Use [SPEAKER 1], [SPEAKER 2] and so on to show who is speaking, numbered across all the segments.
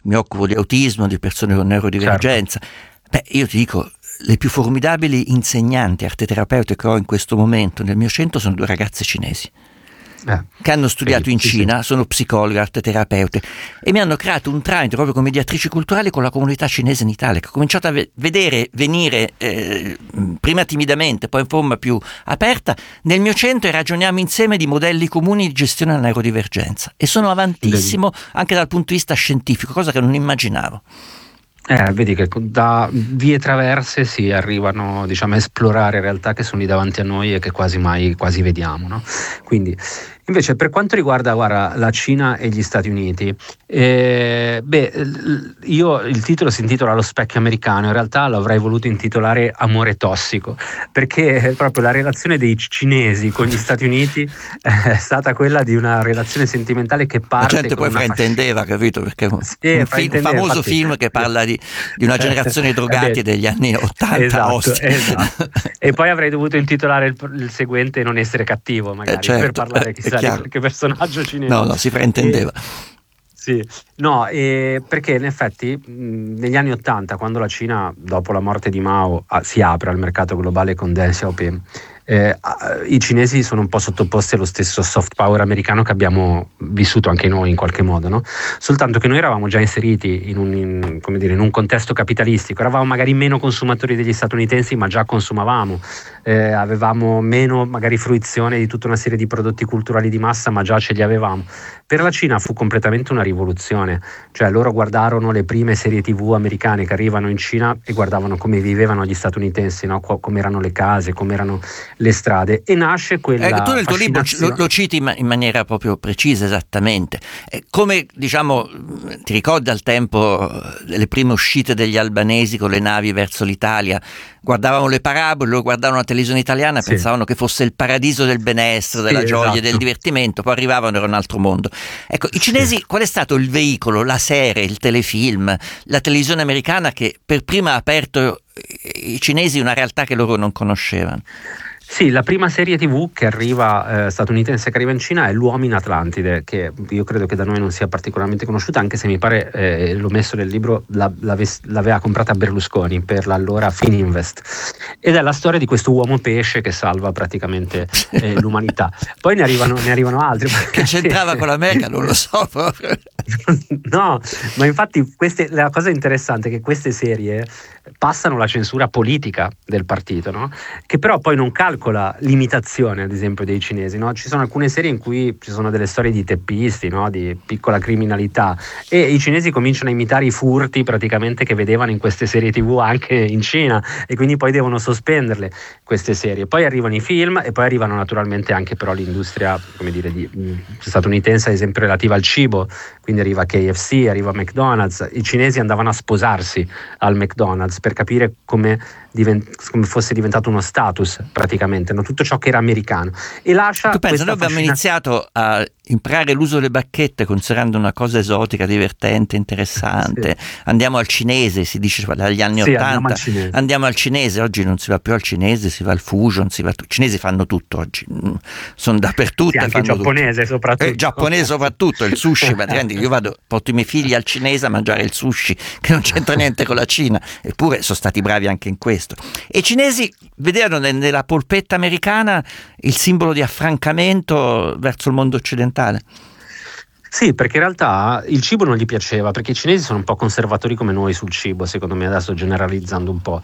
[SPEAKER 1] mi occupo di autismo, di persone con neurodivergenza. Beh, io ti dico, le più formidabili insegnanti, arteterapeute che ho in questo momento nel mio centro sono 2 ragazze cinesi. Che hanno studiato in Cina, sono psicologi, arteterapeute, e mi hanno creato un tramite proprio come mediatrici culturali con la comunità cinese in Italia, che ho cominciato a venire prima timidamente, poi in forma più aperta nel mio centro, e ragioniamo insieme di modelli comuni di gestione della neurodivergenza, e sono avantissimo anche dal punto di vista scientifico, cosa che non immaginavo.
[SPEAKER 2] Vedi che da vie traverse si arrivano, diciamo, a esplorare realtà che sono lì davanti a noi e che quasi mai vediamo, no? Quindi, invece, per quanto riguarda, guarda, la Cina e gli Stati Uniti, io il titolo si intitola Lo specchio americano, in realtà lo avrei voluto intitolare Amore tossico, perché proprio la relazione dei cinesi con gli Stati Uniti è stata quella di una relazione sentimentale che parte.
[SPEAKER 1] La gente poi fraintendeva, capito? Perché un famoso
[SPEAKER 2] infatti,
[SPEAKER 1] film che parla di una generazione di drogati degli anni 80.
[SPEAKER 2] Esatto. E poi avrei dovuto intitolare il seguente Non essere cattivo, magari, per parlare chissà di qualche personaggio cinese.
[SPEAKER 1] No, si fraintendeva.
[SPEAKER 2] Sì, no, perché in effetti negli anni 80, quando la Cina, dopo la morte di Mao, si apre al mercato globale con Deng Xiaoping, i cinesi sono un po' sottoposti allo stesso soft power americano che abbiamo vissuto anche noi in qualche modo, no? Soltanto che noi eravamo già inseriti in un contesto capitalistico, eravamo magari meno consumatori degli statunitensi, ma già consumavamo, avevamo meno magari fruizione di tutta una serie di prodotti culturali di massa, ma già ce li avevamo. Per la Cina fu completamente una rivoluzione, cioè loro guardarono le prime serie TV americane che arrivano in Cina e guardavano come vivevano gli statunitensi, no? Come erano le case, come erano le strade, e nasce quella
[SPEAKER 1] tu nel tuo libro lo citi in maniera proprio precisa, esattamente, come, diciamo, ti ricordi al tempo delle prime uscite degli albanesi con le navi verso l'Italia, guardavano le parabole, loro guardavano la televisione italiana e pensavano che fosse il paradiso del benessere, della gioia, del divertimento, poi arrivavano, era un altro mondo. Ecco, i cinesi, qual è stato il veicolo, la serie, il telefilm, la televisione americana che per prima ha aperto i cinesi una realtà che loro non conoscevano?
[SPEAKER 2] Sì, la prima serie TV che arriva statunitense che arriva in Cina è L'uomo in Atlantide, che io credo che da noi non sia particolarmente conosciuta, anche se mi pare, l'ho messo nel libro, l'aveva comprata Berlusconi per l'allora Fininvest, ed è la storia di questo uomo pesce che salva praticamente l'umanità. Poi ne arrivano altri.
[SPEAKER 1] Che c'entrava con l'America, non lo so proprio.
[SPEAKER 2] No, ma infatti la cosa interessante è che queste serie passano la censura politica del partito, no? Che però poi non calcola l'imitazione, ad esempio, dei cinesi, no? Ci sono alcune serie in cui ci sono delle storie di teppisti, no? Di piccola criminalità, e i cinesi cominciano a imitare i furti praticamente che vedevano in queste serie TV anche in Cina, e quindi poi devono sospenderle queste serie. Poi arrivano i film e poi arrivano naturalmente anche però l'industria, come dire, statunitense, ad esempio relativa al cibo, quindi arriva KFC, arriva McDonald's. I cinesi andavano a sposarsi al McDonald's per capire come fosse diventato uno status praticamente, no? Tutto ciò che era americano, e lascia.
[SPEAKER 1] Tu pensa, noi abbiamo iniziato a imparare l'uso delle bacchette considerando una cosa esotica, divertente, interessante. Andiamo al cinese, si dice dagli anni 80, andiamo al cinese. Oggi non si va più al cinese, si va al fusion, i cinesi fanno tutto oggi, sono dappertutto,
[SPEAKER 2] anche il giapponese tutto.
[SPEAKER 1] Soprattutto giapponese soprattutto, il sushi, praticamente io porto i miei figli al cinese a mangiare il sushi, che non c'entra niente con la Cina, eppure sono stati bravi anche in questo. E i cinesi vedevano nella polpetta americana il simbolo di affrancamento verso il mondo occidentale.
[SPEAKER 2] Sì, perché in realtà il cibo non gli piaceva, perché i cinesi sono un po' conservatori come noi sul cibo, secondo me, adesso generalizzando un po',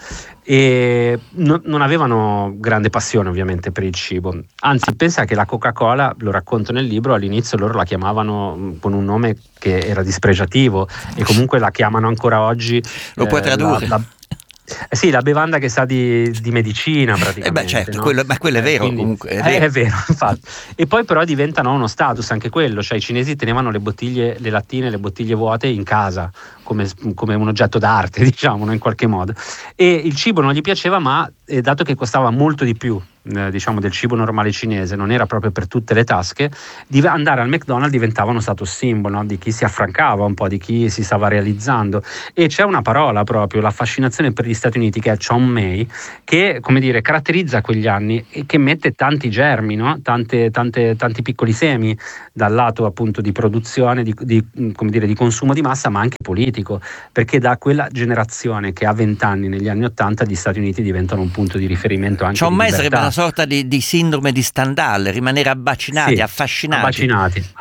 [SPEAKER 2] e non avevano grande passione ovviamente per il cibo. Anzi, pensa che la Coca-Cola, lo racconto nel libro, all'inizio loro la chiamavano con un nome che era dispregiativo, e comunque la chiamano ancora oggi.
[SPEAKER 1] Lo puoi tradurre?
[SPEAKER 2] Sì, la bevanda che sa di medicina praticamente.
[SPEAKER 1] Certo,
[SPEAKER 2] no?
[SPEAKER 1] quello è vero,
[SPEAKER 2] quindi,
[SPEAKER 1] comunque.
[SPEAKER 2] È vero, infatti. E poi però diventano uno status anche quello, cioè i cinesi tenevano le bottiglie, le lattine, le bottiglie vuote in casa come un oggetto d'arte, diciamo, no? In qualche modo. E il cibo non gli piaceva, ma dato che costava molto di più diciamo del cibo normale cinese non era proprio per tutte le tasche, andare al McDonald's diventava uno status symbol, no? Di chi si affrancava un po', di chi si stava realizzando. E c'è una parola proprio, la fascinazione per gli Stati Uniti, che è Chong Mei, che come dire caratterizza quegli anni e che mette tanti germi, no? Tanti piccoli semi dal lato appunto di produzione, come dire, di consumo di massa, ma anche politico, perché da quella generazione che ha 20 anni negli anni 80 gli Stati Uniti diventano un punto di riferimento anche
[SPEAKER 1] Chong
[SPEAKER 2] di
[SPEAKER 1] Mei
[SPEAKER 2] libertà.
[SPEAKER 1] sarebbe una sorta di sindrome di Stendhal, rimanere abbacinati,
[SPEAKER 2] sì,
[SPEAKER 1] affascinati.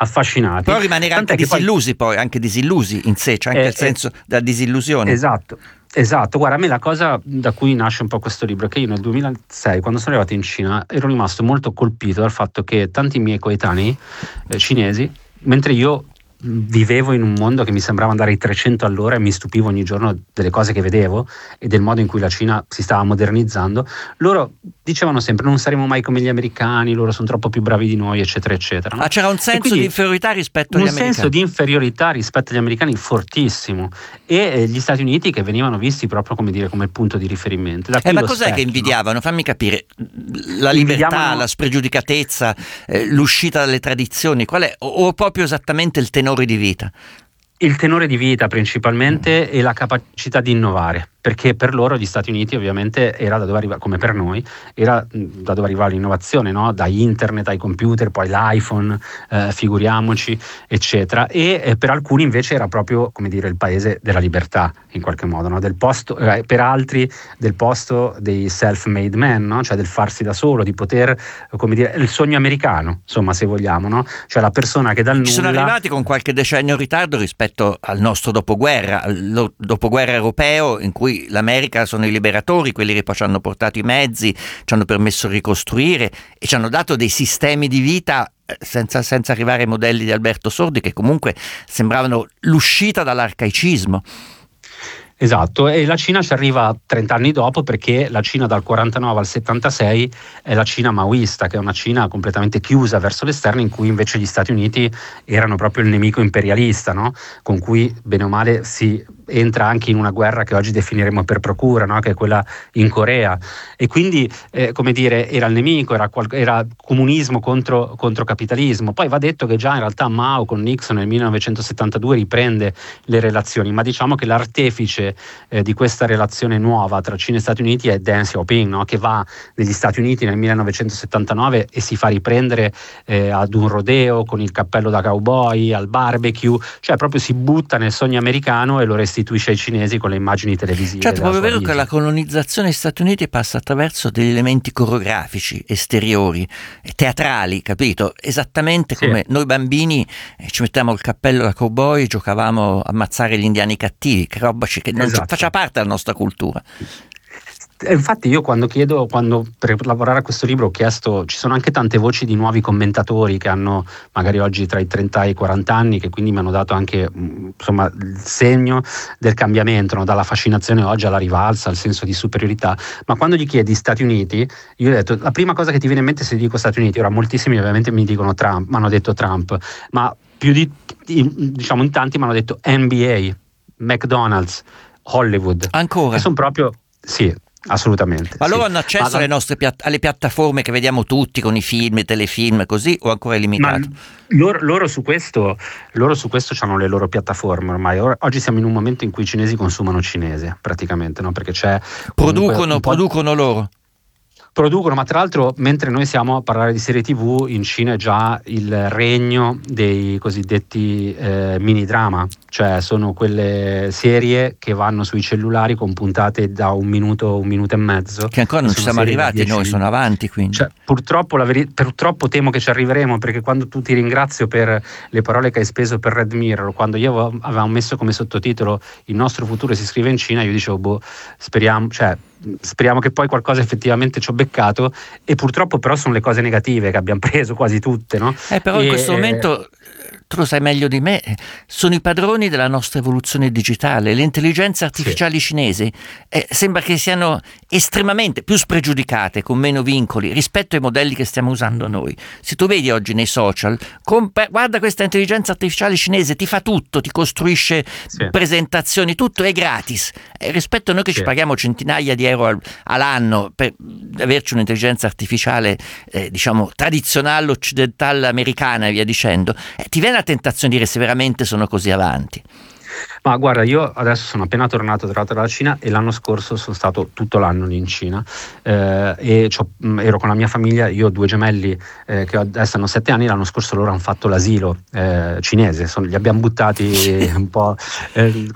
[SPEAKER 2] Però
[SPEAKER 1] rimanere anche disillusi, poi anche disillusi in sé, c'è anche il senso della disillusione.
[SPEAKER 2] Esatto, guarda, a me la cosa da cui nasce un po' questo libro è che io nel 2006, quando sono arrivato in Cina, ero rimasto molto colpito dal fatto che tanti miei coetanei cinesi, mentre io vivevo in un mondo che mi sembrava andare ai 300 all'ora e mi stupivo ogni giorno delle cose che vedevo e del modo in cui la Cina si stava modernizzando, loro dicevano sempre non saremo mai come gli americani, loro sono troppo più bravi di noi, eccetera eccetera, no?
[SPEAKER 1] C'era un senso di inferiorità rispetto agli americani,
[SPEAKER 2] un senso di inferiorità rispetto agli americani fortissimo, e gli Stati Uniti che venivano visti proprio come dire come il punto di riferimento.
[SPEAKER 1] Ma cos'è che invidiavano? Fammi capire. La libertà, la spregiudicatezza, l'uscita dalle tradizioni, qual è? O proprio esattamente il tenore di vita?
[SPEAKER 2] Il tenore di vita principalmente e la capacità di innovare, perché per loro gli Stati Uniti ovviamente era da dove arriva, come per noi, era da dove arrivava l'innovazione, no? Da internet ai computer, poi l'iPhone, figuriamoci, eccetera, e per alcuni invece era proprio, come dire, il paese della libertà in qualche modo, no? Del posto, per altri del posto dei self-made men, no? Cioè del farsi da solo, di poter, come dire, il sogno americano, insomma, se vogliamo, no? Cioè la persona che dal nulla...
[SPEAKER 1] Ci sono arrivati con qualche decennio in ritardo rispetto al nostro dopoguerra, al dopoguerra europeo, in cui l'America sono i liberatori, quelli che poi ci hanno portato i mezzi, ci hanno permesso di ricostruire e ci hanno dato dei sistemi di vita senza arrivare ai modelli di Alberto Sordi, che comunque sembravano l'uscita dall'arcaicismo.
[SPEAKER 2] Esatto, e la Cina ci arriva 30 anni dopo, perché la Cina dal 49 al 76 è la Cina maoista, che è una Cina completamente chiusa verso l'esterno, in cui invece gli Stati Uniti erano proprio il nemico imperialista, no? Con cui bene o male si entra anche in una guerra che oggi definiremo per procura, no? Che è quella in Corea, e quindi come dire era il nemico, era comunismo contro capitalismo. Poi va detto che già in realtà Mao con Nixon nel 1972 riprende le relazioni, ma diciamo che l'artefice di questa relazione nuova tra Cina e Stati Uniti è Deng Xiaoping, no? Che va negli Stati Uniti nel 1979 e si fa riprendere ad un rodeo con il cappello da cowboy, al barbecue, cioè proprio si butta nel sogno americano e lo restituisce ai cinesi con le immagini televisive.
[SPEAKER 1] Certo, proprio vero che la colonizzazione degli Stati Uniti passa attraverso degli elementi coreografici, esteriori, teatrali, capito? Esattamente come noi bambini ci mettiamo il cappello da cowboy e giocavamo a ammazzare gli indiani cattivi, che roba che non faccia parte della nostra cultura.
[SPEAKER 2] Infatti io quando per lavorare a questo libro ho chiesto, ci sono anche tante voci di nuovi commentatori che hanno magari oggi tra i 30 e i 40 anni, che quindi mi hanno dato anche insomma il segno del cambiamento, no? Dalla fascinazione oggi alla rivalsa, al senso di superiorità. Ma quando gli chiedi Stati Uniti, io ho detto la prima cosa che ti viene in mente se dico Stati Uniti, ora moltissimi ovviamente mi dicono Trump, mi hanno detto Trump, ma più diciamo in tanti mi hanno detto NBA, McDonald's, Hollywood.
[SPEAKER 1] Ancora?
[SPEAKER 2] Che sono proprio, sì, assolutamente.
[SPEAKER 1] Ma loro hanno accesso alle nostre alle piattaforme che vediamo tutti con i film, i telefilm, così, o ancora è limitato?
[SPEAKER 2] Loro su questo hanno le loro piattaforme ormai. Oggi siamo in un momento in cui i cinesi consumano cinese praticamente, no? Perché c'è
[SPEAKER 1] producono loro.
[SPEAKER 2] Producono, ma tra l'altro mentre noi siamo a parlare di serie TV, in Cina è già il regno dei cosiddetti mini drama, cioè sono quelle serie che vanno sui cellulari con puntate da un minuto e mezzo.
[SPEAKER 1] Che ancora non ci siamo arrivati, noi sono avanti quindi.
[SPEAKER 2] Cioè, purtroppo temo che ci arriveremo, perché quando tu ti ringrazio per le parole che hai speso per Red Mirror, quando io avevo messo come sottotitolo Il nostro futuro si scrive in Cina, io dicevo speriamo che poi qualcosa effettivamente ci ho beccato, e purtroppo però sono le cose negative che abbiamo preso quasi tutte, no?
[SPEAKER 1] Però in questo momento tu lo sai meglio di me, sono i padroni della nostra evoluzione digitale. Le intelligenze artificiali cinesi sembra che siano estremamente più spregiudicate, con meno vincoli rispetto ai modelli che stiamo usando noi. Se tu vedi oggi nei social, guarda questa intelligenza artificiale cinese, ti fa tutto, ti costruisce presentazioni, tutto è gratis. Rispetto a noi che ci paghiamo centinaia di euro all'anno per averci un'intelligenza artificiale diciamo tradizionale, occidentale, americana e via dicendo, ti viene la tentazione di dire se veramente sono così avanti.
[SPEAKER 2] Ma guarda, io adesso sono appena tornato dalla Cina e l'anno scorso sono stato tutto l'anno lì in Cina e ero con la mia famiglia, io ho 2 gemelli che adesso hanno 7 anni, l'anno scorso loro hanno fatto l'asilo cinese, li abbiamo buttati un po'